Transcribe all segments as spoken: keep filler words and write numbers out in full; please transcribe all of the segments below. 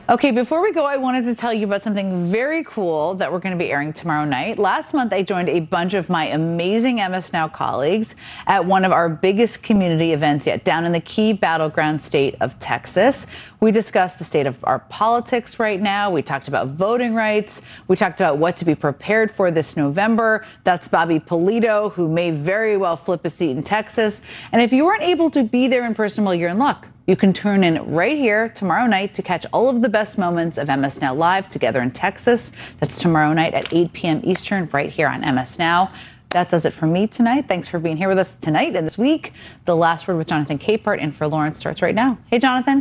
Okay, before we go, I wanted to tell you about something very cool that we're going to be airing tomorrow night. Last month, I joined a bunch of my amazing M S Now colleagues at one of our biggest community events yet, down in the key battleground state of Texas. We discussed the state of our politics right now. We talked about voting rights. We talked about what to be prepared for this November. That's Bobby Polito, who may very well flip a seat in Texas. And if you weren't able to be there in person, well, you're in luck. You can tune in right here tomorrow night to catch all of the best moments of M S Now Live together in Texas. That's tomorrow night at eight p.m. Eastern right here on M S Now. That does it for me tonight. Thanks for being here with us tonight and this week. The Last Word with Jonathan Capehart in for Lawrence starts right now. Hey, Jonathan.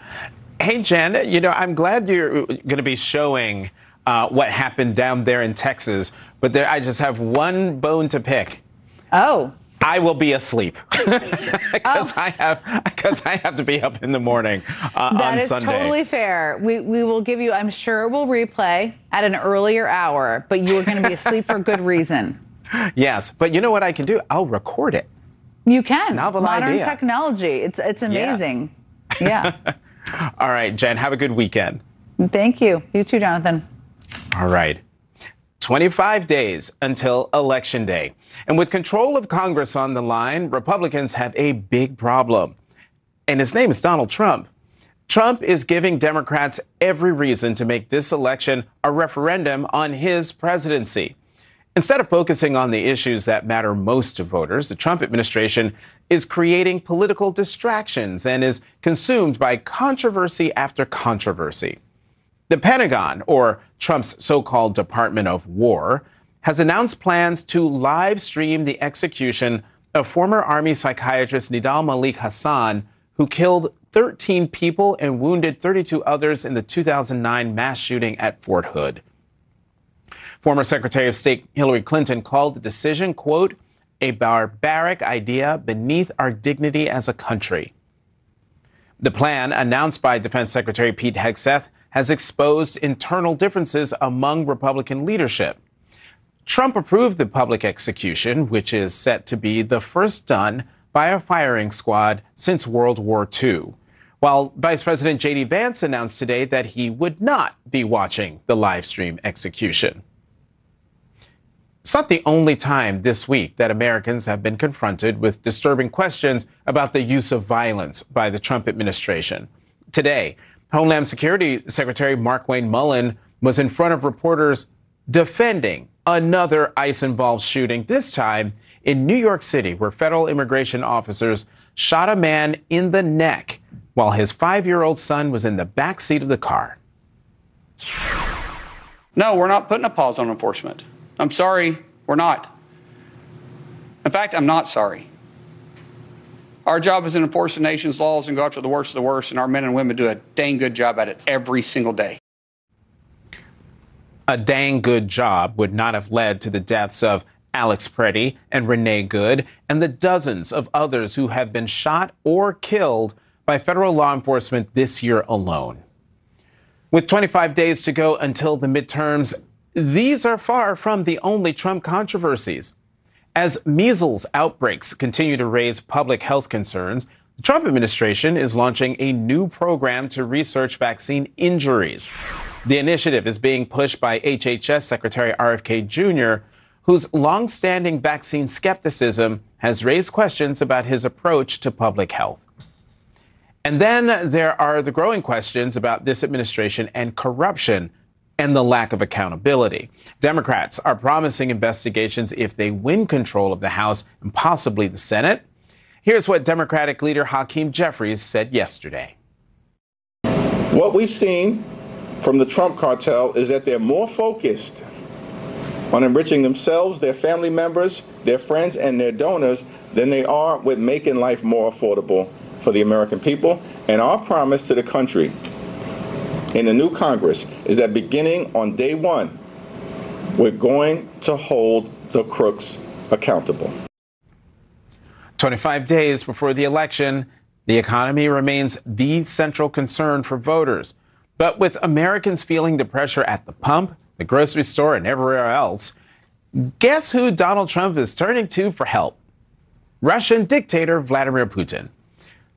Hey, Jen. You know, I'm glad you're going to be showing uh, what happened down there in Texas, but there, I just have one bone to pick. Oh. I will be asleep because oh. I have because I have to be up in the morning uh, that on is Sunday. Totally fair. We we will give you. I'm sure we'll replay at an earlier hour, but you are going to be asleep for good reason. Yes, but you know what I can do? I'll record it. You can. Novel Modern idea. technology. It's it's amazing. Yes. Yeah. All right, Jen. Have a good weekend. Thank you. You too, Jonathan. All right. twenty-five days until Election Day. And with control of Congress on the line, Republicans have a big problem. And his name is Donald Trump. Trump is giving Democrats every reason to make this election a referendum on his presidency. Instead of focusing on the issues that matter most to voters, the Trump administration is creating political distractions and is consumed by controversy after controversy. The Pentagon, or Trump's so-called Department of War, has announced plans to live stream the execution of former Army psychiatrist Nidal Malik Hasan, who killed thirteen people and wounded thirty-two others in the two thousand nine mass shooting at Fort Hood. Former Secretary of State Hillary Clinton called the decision, quote, a barbaric idea beneath our dignity as a country. The plan, announced by Defense Secretary Pete Hegseth, has exposed internal differences among Republican leadership. Trump approved the public execution, which is set to be the first done by a firing squad since World War Two, while Vice President J D Vance announced today that he would not be watching the live stream execution. It's not the only time this week that Americans have been confronted with disturbing questions about the use of violence by the Trump administration. Today, Homeland Security Secretary Markwayne Mullin was in front of reporters defending another ICE-involved shooting, this time in New York City, where federal immigration officers shot a man in the neck while his five-year-old son was in the back seat of the car. No, we're not putting a pause on enforcement. I'm sorry, we're not. In fact, I'm not sorry. Our job is to enforce the nation's laws and go after the worst of the worst, and our men and women do a dang good job at it every single day. A dang good job would not have led to the deaths of Alex Preddy and Renee Good and the dozens of others who have been shot or killed by federal law enforcement this year alone. With twenty-five days to go until the midterms, these are far from the only Trump controversies. As measles outbreaks continue to raise public health concerns, the Trump administration is launching a new program to research vaccine injuries. The initiative is being pushed by H H S Secretary R F K Junior, whose longstanding vaccine skepticism has raised questions about his approach to public health. And then there are the growing questions about this administration and corruption and the lack of accountability. Democrats are promising investigations if they win control of the House and possibly the Senate. Here's what Democratic leader Hakeem Jeffries said yesterday. What we've seen from the Trump cartel is that they're more focused on enriching themselves, their family members, their friends, and their donors than they are with making life more affordable for the American people. And our promise to the country in the new Congress is that beginning on day one, we're going to hold the crooks accountable. twenty-five days before the election, the economy remains the central concern for voters. But with Americans feeling the pressure at the pump, the grocery store, and everywhere else, guess who Donald Trump is turning to for help? Russian dictator Vladimir Putin.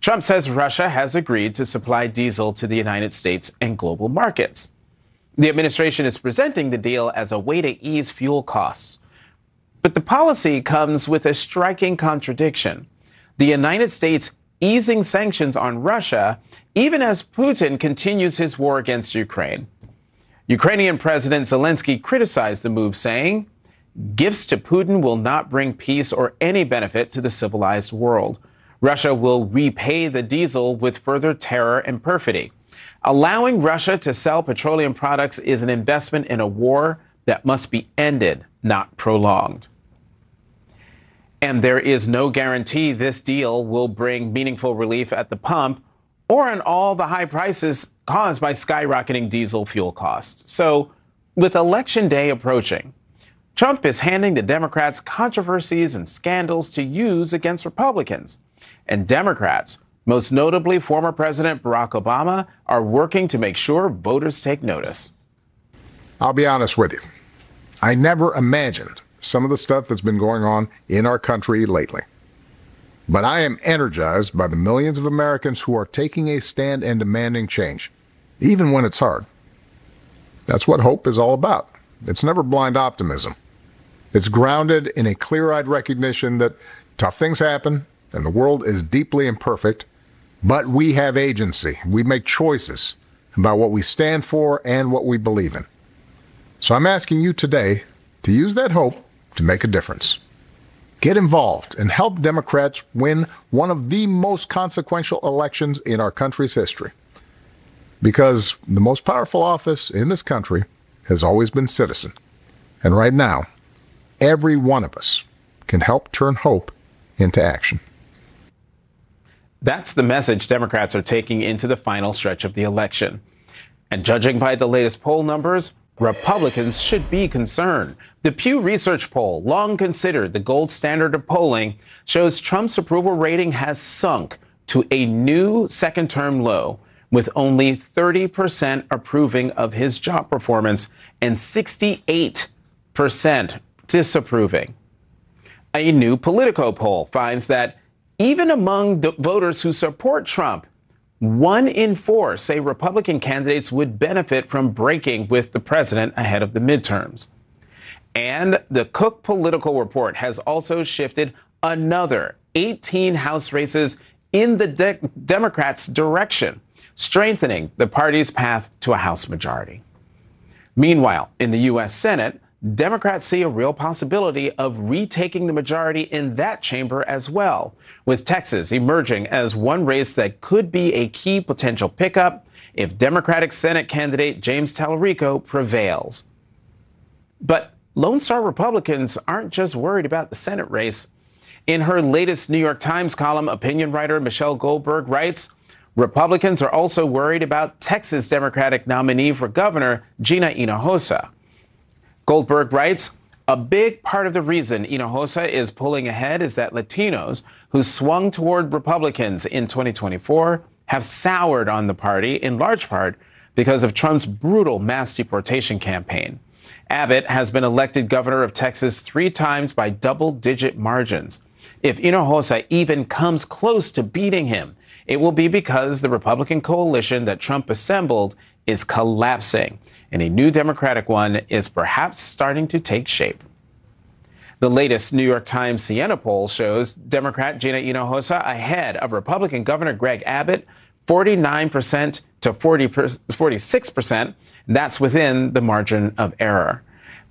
Trump says Russia has agreed to supply diesel to the United States and global markets. The administration is presenting the deal as a way to ease fuel costs. But the policy comes with a striking contradiction. The United States easing sanctions on Russia, even as Putin continues his war against Ukraine. Ukrainian President Zelensky criticized the move, saying, "Gifts to Putin will not bring peace or any benefit to the civilized world. Russia will repay the diesel with further terror and perfidy. Allowing Russia to sell petroleum products is an investment in a war that must be ended, not prolonged." And there is no guarantee this deal will bring meaningful relief at the pump or on all the high prices caused by skyrocketing diesel fuel costs. So, with Election Day approaching, Trump is handing the Democrats controversies and scandals to use against Republicans. And Democrats, most notably former President Barack Obama, are working to make sure voters take notice. I'll be honest with you. I never imagined some of the stuff that's been going on in our country lately. But I am energized by the millions of Americans who are taking a stand and demanding change, even when it's hard. That's what hope is all about. It's never blind optimism. It's grounded in a clear-eyed recognition that tough things happen and the world is deeply imperfect, but we have agency. We make choices about what we stand for and what we believe in. So I'm asking you today to use that hope to make a difference. Get involved and help Democrats win one of the most consequential elections in our country's history. Because the most powerful office in this country has always been citizen. And right now, every one of us can help turn hope into action. That's the message Democrats are taking into the final stretch of the election. And judging by the latest poll numbers, Republicans should be concerned. The Pew Research poll, long considered the gold standard of polling, shows Trump's approval rating has sunk to a new second-term low, with only thirty percent approving of his job performance and sixty-eight percent disapproving. A new Politico poll finds that even among the voters who support Trump, one in four say Republican candidates would benefit from breaking with the president ahead of the midterms. And the Cook Political Report has also shifted another eighteen House races in the de- Democrats' direction, strengthening the party's path to a House majority. Meanwhile, in the U S Senate, Democrats see a real possibility of retaking the majority in that chamber as well, with Texas emerging as one race that could be a key potential pickup if Democratic Senate candidate James Tallarico prevails. But Lone Star Republicans aren't just worried about the Senate race. In her latest New York Times column, opinion writer Michelle Goldberg writes, Republicans are also worried about Texas Democratic nominee for governor Gina Hinojosa. Goldberg writes, a big part of the reason Hinojosa is pulling ahead is that Latinos who swung toward Republicans in twenty twenty-four have soured on the party in large part because of Trump's brutal mass deportation campaign. Abbott has been elected governor of Texas three times by double-digit margins. If Hinojosa even comes close to beating him, it will be because the Republican coalition that Trump assembled is collapsing, and a new Democratic one is perhaps starting to take shape. The latest New York Times Siena poll shows Democrat Gina Hinojosa ahead of Republican Governor Greg Abbott, forty-nine percent to forty-six percent. That's within the margin of error.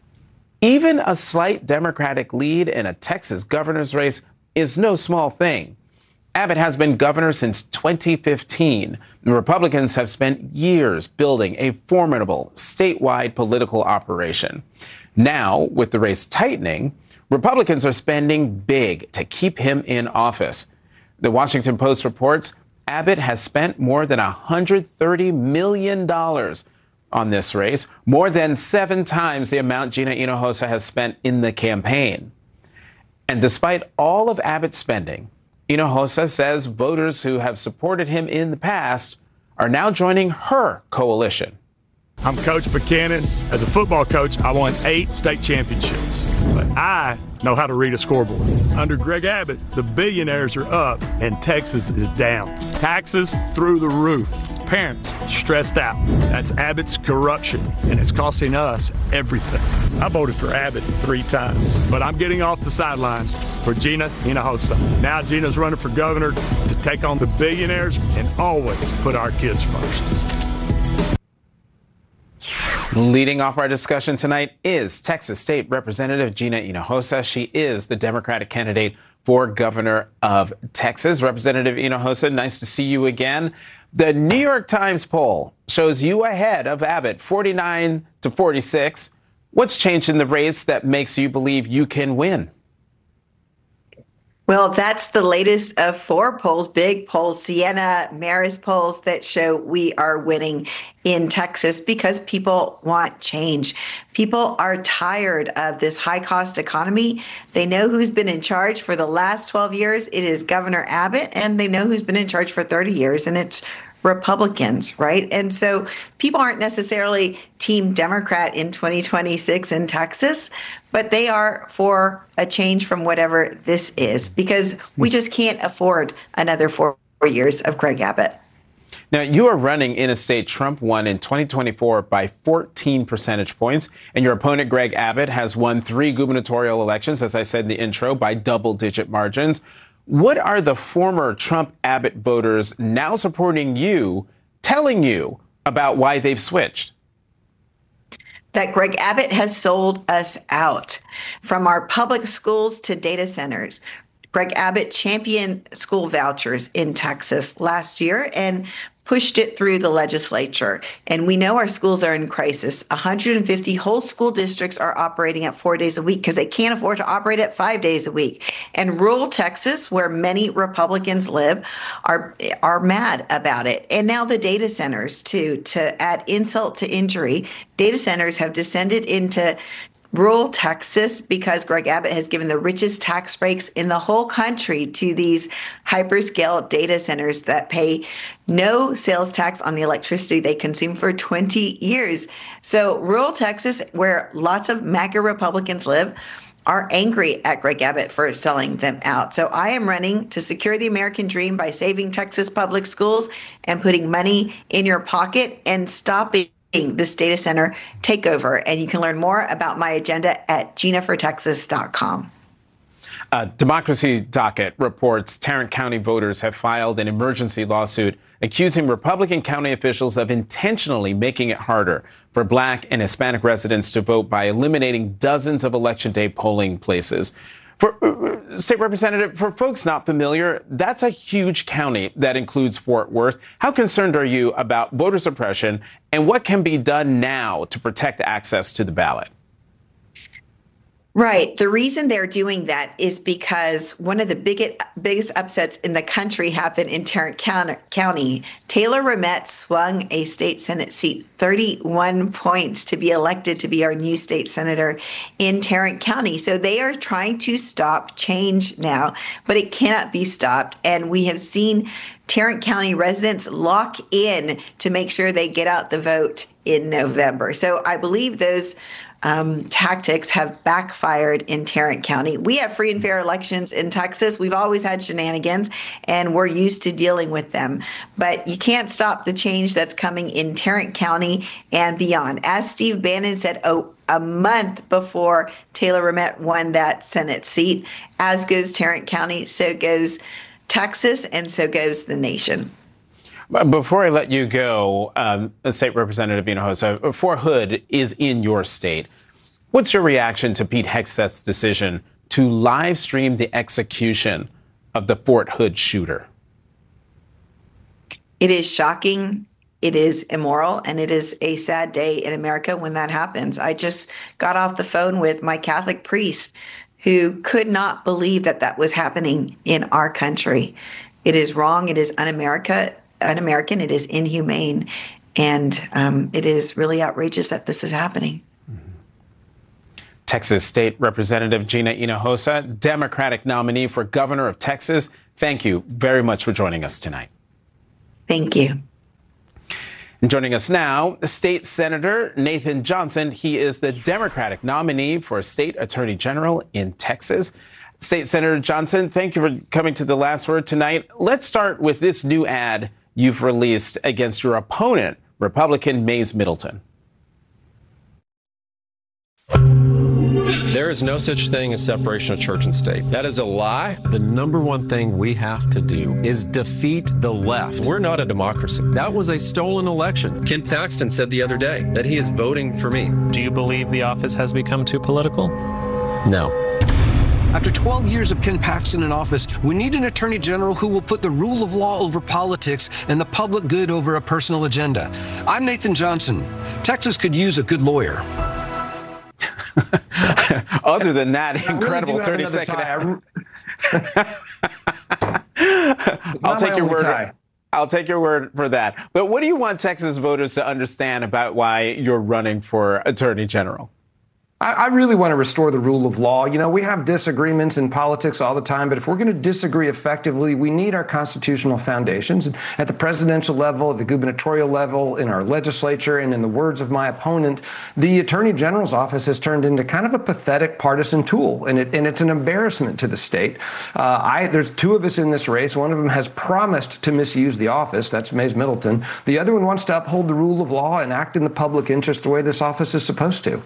Even a slight Democratic lead in a Texas governor's race is no small thing. Abbott has been governor since twenty fifteen. The Republicans have spent years building a formidable statewide political operation. Now, with the race tightening, Republicans are spending big to keep him in office. The Washington Post reports Abbott has spent more than one hundred thirty million dollars on this race, more than seven times the amount Gina Hinojosa has spent in the campaign. And despite all of Abbott's spending, Hinojosa says voters who have supported him in the past are now joining her coalition. I'm Coach Buchanan. As a football coach, I won eight state championships. but I know how to read a scoreboard. Under Greg Abbott, the billionaires are up and Texas is down. Taxes through the roof. Parents stressed out. That's Abbott's corruption, and it's costing us everything. I voted for Abbott three times, but I'm getting off the sidelines for Gina Hinojosa. Now Gina's running for governor to take on the billionaires and always put our kids first. Leading off our discussion tonight is Texas State Representative Gina Hinojosa. She is the Democratic candidate for governor of Texas. Representative Hinojosa, nice to see you again. The New York Times poll shows you ahead of Abbott, forty-nine to forty-six. What's changed in the race that makes you believe you can win? Well, that's the latest of four polls, big polls, Siena, Marist polls that show we are winning in Texas because people want change. People are tired of this high cost economy. They know who's been in charge for the last twelve years. It is Governor Abbott, and they know who's been in charge for thirty years, and it's Republicans, right? And so people aren't necessarily Team Democrat in twenty twenty-six in Texas, but they are for a change from whatever this is, because we just can't afford another four years of Greg Abbott. Now, you are running in a state Trump won in twenty twenty-four by fourteen percentage points, and your opponent, Greg Abbott, has won three gubernatorial elections, as I said in the intro, by double-digit margins. What are the former Trump-Abbott voters now supporting you, telling you about why they've switched? That Greg Abbott has sold us out, from our public schools to data centers. Greg Abbott championed school vouchers in Texas last year and pushed it through the legislature. And we know our schools are in crisis. one hundred fifty whole school districts are operating at four days a week because they can't afford to operate at five days a week. And rural Texas, where many Republicans live, are are mad about it. And now the data centers, too, to add insult to injury. Data centers have descended into rural Texas because Greg Abbott has given the richest tax breaks in the whole country to these hyperscale data centers that pay no sales tax on the electricity they consume for twenty years. So rural Texas, where lots of MAGA Republicans live, are angry at Greg Abbott for selling them out. So I am running to secure the American dream by saving Texas public schools and putting money in your pocket and stopping this data center takeover. And you can learn more about my agenda at gina for texas dot com. Uh, Democracy Docket reports Tarrant County voters have filed an emergency lawsuit accusing Republican county officials of intentionally making it harder for Black and Hispanic residents to vote by eliminating dozens of Election Day polling places. For uh, State Representative, for folks not familiar, that's a huge county that includes Fort Worth. How concerned are you about voter suppression, and what can be done now to protect access to the ballot? Right. The reason they're doing that is because one of the biggest, biggest upsets in the country happened in Tarrant County. Taylor Ramette swung a state Senate seat thirty-one points to be elected to be our new state senator in Tarrant County. So they are trying to stop change now, but it cannot be stopped. And we have seen Tarrant County residents lock in to make sure they get out the vote in November. So I believe those Um, tactics have backfired in Tarrant County. We have free and fair elections in Texas. We've always had shenanigans, and we're used to dealing with them. But you can't stop the change that's coming in Tarrant County and beyond. As Steve Bannon said, oh, a month before Taylor Ramette won that Senate seat, as goes Tarrant County, so goes Texas, and so goes the nation. Before I let you go, um, State Representative Hinojosa, Fort Hood is in your state. What's your reaction to Pete Hegseth's decision to live stream the execution of the Fort Hood shooter? It is shocking. It is immoral, and it is a sad day in America when that happens. I just got off the phone with my Catholic priest who could not believe that that was happening in our country. It is wrong. It is un-America. un-American, it is inhumane, and um, it is really outrageous that this is happening. Texas State Representative Gina Hinojosa, Democratic nominee for governor of Texas, thank you very much for joining us tonight. Thank you. And joining us now, State Senator Nathan Johnson. He is the Democratic nominee for State Attorney General in Texas. State Senator Johnson, thank you for coming to The Last Word tonight. Let's start with this new ad you've released against your opponent, Republican Mayes Middleton. There is no such thing as separation of church and state. That is a lie. The number one thing we have to do is defeat the left. We're not a democracy. That was a stolen election. Ken Paxton said the other day that he is voting for me. Do you believe the office has become too political? No. After twelve years of Ken Paxton in office, we need an attorney general who will put the rule of law over politics and the public good over a personal agenda. I'm Nathan Johnson. Texas could use a good lawyer. Other than that, incredible thirty second ad. I'll take your word. Tie. I'll take your word for that. But what do you want Texas voters to understand about why you're running for Attorney General? I really want to restore the rule of law. You know, we have disagreements in politics all the time, but if we're going to disagree effectively, we need our constitutional foundations. At the presidential level, at the gubernatorial level, in our legislature, and in the words of my opponent, the Attorney General's office has turned into kind of a pathetic partisan tool, and, it, and it's an embarrassment to the state. Uh, I, there's two of us in this race. One of them has promised to misuse the office. That's Mayes Middleton. The other one wants to uphold the rule of law and act in the public interest the way this office is supposed to.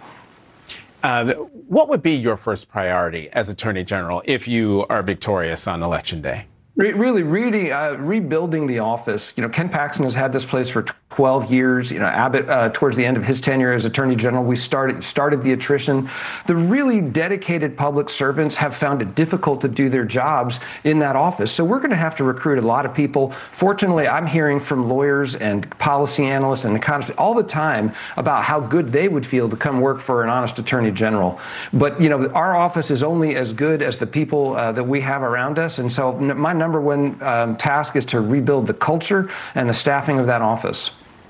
Uh, what would be your first priority as Attorney General if you are victorious on Election Day? Re- really, really uh, rebuilding the office. You know, Ken Paxton has had this place for twelve years. You know, Abbott, uh, towards the end of his tenure as Attorney General, we started started the attrition. The really dedicated public servants have found it difficult to do their jobs in that office. So we're going to have to recruit a lot of people. Fortunately, I'm hearing from lawyers and policy analysts and economists all the time about how good they would feel to come work for an honest Attorney General. But, you know, our office is only as good as the people uh, that we have around us. And so my number one um, task is to rebuild the culture and the staffing of that office.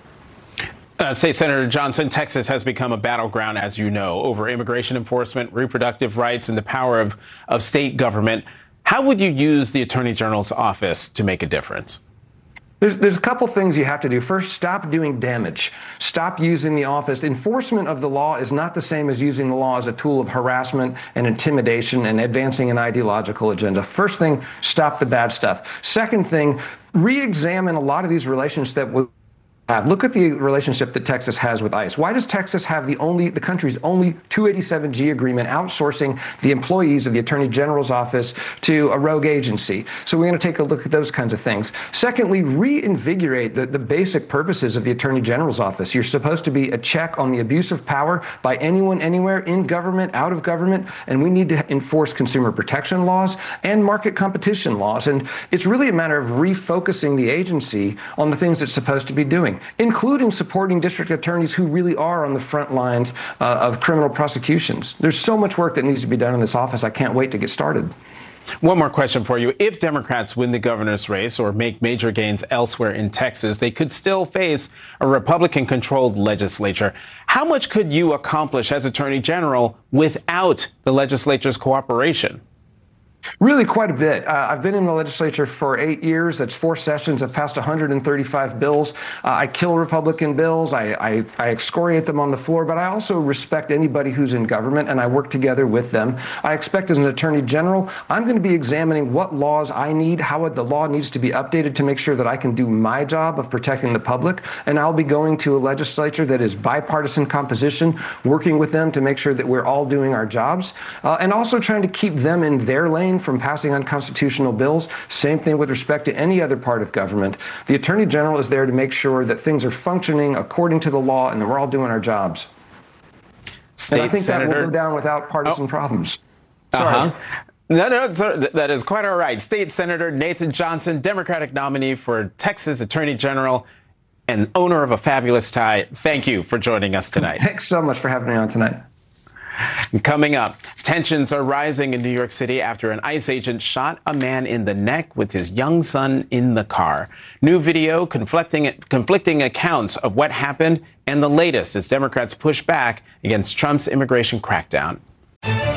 Uh, say, Senator Johnson, Texas has become a battleground, as you know, over immigration enforcement, reproductive rights, and the power of, of state government. How would you use the Attorney General's office to make a difference? There's, there's a couple things you have to do. First, stop doing damage. Stop using the office. Enforcement of the law is not the same as using the law as a tool of harassment and intimidation and advancing an ideological agenda. First thing, stop the bad stuff. Second thing, re-examine a lot of these relations that we have. Look at the relationship that Texas has with ICE. Why does Texas have the only, the country's only two eighty-seven G agreement outsourcing the employees of the Attorney General's office to a rogue agency? So we're going to take a look at those kinds of things. Secondly, reinvigorate the, the basic purposes of the Attorney General's office. You're supposed to be a check on the abuse of power by anyone, anywhere, in government, out of government, and we need to enforce consumer protection laws and market competition laws. And it's really a matter of refocusing the agency on the things it's supposed to be doing, including supporting district attorneys who really are on the front lines uh, of criminal prosecutions. There's so much work that needs to be done in this office. I can't wait to get started. One more question for you. If Democrats win the governor's race or make major gains elsewhere in Texas, they could still face a Republican-controlled legislature. How much could you accomplish as Attorney General without the legislature's cooperation? Really quite a bit. Uh, I've been in the legislature for eight years. That's four sessions. I've passed one hundred thirty-five bills. Uh, I kill Republican bills. I, I, I excoriate them on the floor, but I also respect anybody who's in government, and I work together with them. I expect as an Attorney General, I'm going to be examining what laws I need, how the law needs to be updated to make sure that I can do my job of protecting the public, and I'll be going to a legislature that is bipartisan composition, working with them to make sure that we're all doing our jobs, uh, and also trying to keep them in their lane from passing unconstitutional bills. Same thing with respect to any other part of government. The Attorney General is there to make sure that things are functioning according to the law and that we're all doing our jobs. State and I think Senator... that will go down without partisan oh. problems. Sorry. Uh-huh. No, no, that is quite all right. State Senator Nathan Johnson, Democratic nominee for Texas Attorney General and owner of a fabulous tie. Thank you for joining us tonight. Thanks so much for having me on tonight. Coming up, tensions are rising in New York City after an ICE agent shot a man in the neck with his young son in the car. New video conflicting, conflicting accounts of what happened, and the latest as Democrats push back against Trump's immigration crackdown.